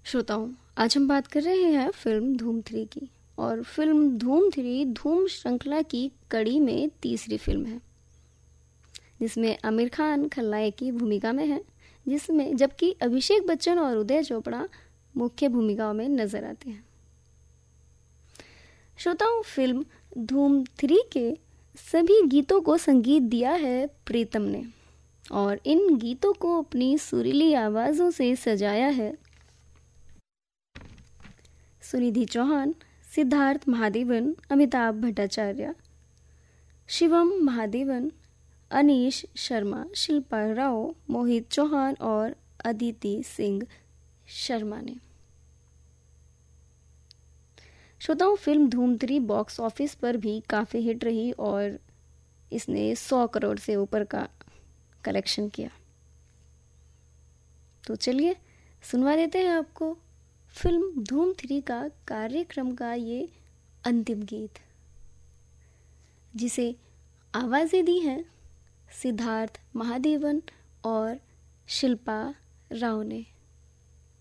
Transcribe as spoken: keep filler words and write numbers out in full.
श्रोताओं, आज हम बात कर रहे हैं फिल्म धूम थ्री की। और फिल्म धूम थ्री धूम श्रृंखला की कड़ी में तीसरी फिल्म है, जिसमें आमिर खान खलनायक की भूमिका में है, जिसमें जबकि अभिषेक बच्चन और उदय चोपड़ा मुख्य भूमिकाओं में नजर आते हैं। श्रोताओं, फिल्म धूम थ्री के सभी गीतों को संगीत दिया है प्रीतम ने, और इन गीतों को अपनी सुरीली आवाजों से सजाया है सुनिधि चौहान, सिद्धार्थ महादेवन, अमिताभ भट्टाचार्य, शिवम महादेवन, अनीश शर्मा, शिल्पा राव, मोहित चौहान और अदिति सिंह शर्मा ने। श्रोताओं, फिल्म धूम थ्री बॉक्स ऑफिस पर भी काफ़ी हिट रही और इसने सौ करोड़ से ऊपर का कलेक्शन किया। तो चलिए सुनवा देते हैं आपको फिल्म धूम थ्री का कार्यक्रम का ये अंतिम गीत, जिसे आवाज़ें दी हैं सिद्धार्थ महादेवन और शिल्पा राव ने।